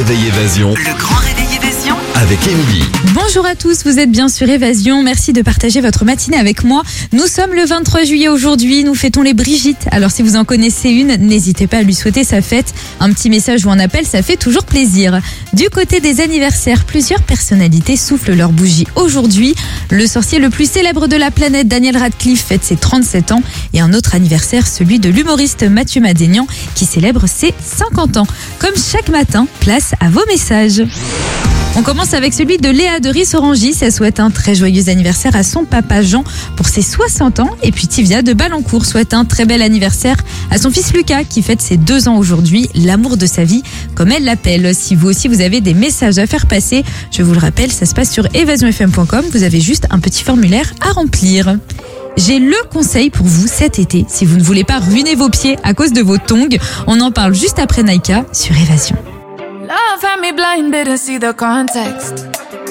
réveil Évasion. Le grand réveil Évasion Avec Émilie. Bonjour à tous, vous êtes bien sur Évasion. Merci de partager votre matinée avec moi. Nous sommes le 23 juillet aujourd'hui, nous fêtons les Brigitte. Alors si vous en connaissez une, n'hésitez pas à lui souhaiter sa fête. Un petit message ou un appel, ça fait toujours plaisir. Du côté des anniversaires, plusieurs personnalités soufflent leur bougie aujourd'hui. Le sorcier le plus célèbre de la planète, Daniel Radcliffe, fête ses 37 ans. Et un autre anniversaire, celui de l'humoriste Mathieu Madénian, qui célèbre ses 50 ans. Comme chaque matin, place à vos messages. On commence avec celui de Léa de Rissorangis. Elle souhaite un très joyeux anniversaire à son papa Jean pour ses 60 ans. Et puis Tivia de Balancourt souhaite un très bel anniversaire à son fils Lucas qui fête ses 2 ans aujourd'hui. L'amour de sa vie, comme elle l'appelle. Si vous aussi vous avez des messages à faire passer, je vous le rappelle, ça se passe sur evasionfm.com. Vous avez juste un petit formulaire à remplir. J'ai le conseil pour vous cet été, si vous ne voulez pas ruiner vos pieds à cause de vos tongs. On en parle juste après Naika sur Évasion. Love had me blinded to see the context.